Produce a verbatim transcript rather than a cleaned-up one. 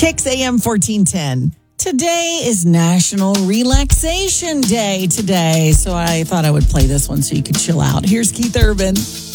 Kicks A M fourteen ten. Today is National Relaxation Day today, so I thought I would play this one so you could chill out. Here's Keith Urban.